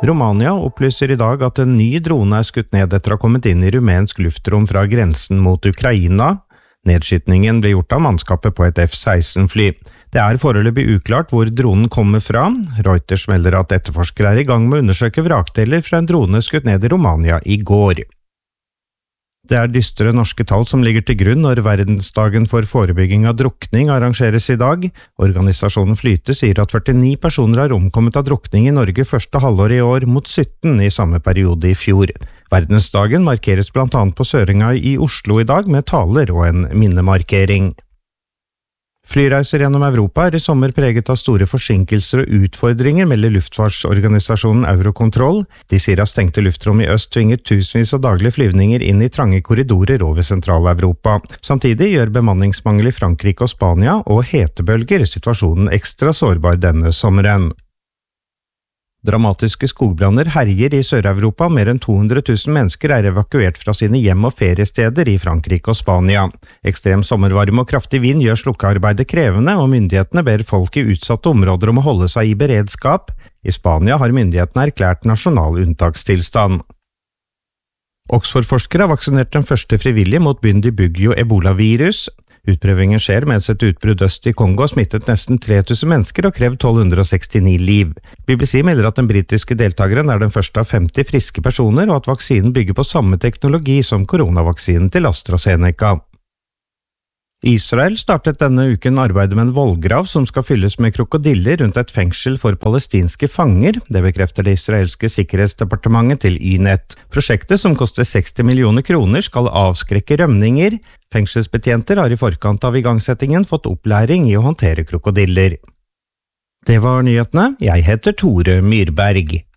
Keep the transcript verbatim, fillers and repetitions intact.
Romania opplyser i dag at en ny drone er skutt ned etter å ha kommet inn i rumensk luftrom fra grensen mot Ukraina. Nedskytningen ble gjort av mannskapet på et F seksten fly. Det er foreløpig uklart hvor dronen kommer fra. Reuters melder at etterforskere er i gang med å undersøke vrakdeler fra en drone skutt ned i Romania i går. Det er dystre norske tall som ligger til grunn når verdensdagen for forebygging av drukning arrangeres i dag. Organisasjonen Flyte sier at førtini personer har omkommet av drukning i Norge første halvår i år, mot sytten i samme periode i fjor. Verdensdagen markeres blant annet på Sørenga i Oslo i dag med taler og en minnemarkering. Flyreiser gjennom Europa er i sommer preget av store forsinkelser og utfordringer, melder luftfartsorganisasjonen Eurocontrol. De sier at stengte luftrom i øst tvinger tusenvis av daglige flyvninger inn i trange korridorer over Sentral-Europa. Samtidig gjør bemanningsmangel i Frankrike og Spania og hetebølger situasjonen ekstra sårbar denne sommeren. Dramatiske skogbranner herjer i Sør-Europa. Mer enn to hundre tusen mennesker er evakuert fra sine hjem og feriesteder i Frankrike og Spania. Ekstrem sommervarme og kraftig vind gjør slukkearbeidet krevende, og myndighetene ber folk i utsatte områder om å holde seg i beredskap. I Spania har myndighetene erklært nasjonal unntakstilstand. Oxford-forskere har vaksinert den første frivillige mot Bundibugyo ebola-virus. Utprøvingen skjer mens et utbrudd øst i Kongo smittet nesten tre tusen mennesker og krevd tolv hundre sekstini liv. B B C melder at den britiske deltakeren er den første av femti friske personer, og at vaksinen bygger på samme teknologi som koronavaksinen til AstraZeneca. Israel startet denne uken arbeidet med en vollgrav som skal fylles med krokodiller rundt et fengsel for palestinske fanger. Det bekrefter det israelske sikkerhetsdepartementet til Ynet. Prosjektet, som koster seksti millioner kroner, skal avskrekke rømninger. Fengselsbetjenter har i forkant av igangsettingen fått opplæring i å håndtere krokodiller. Det var nyhetene. Jeg heter Tore Myrberg.